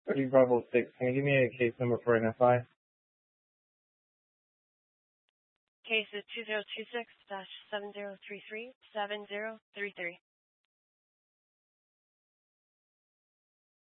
30 Bravo 6, can you give me a case number for an FI? Case is 2026-7033-7033.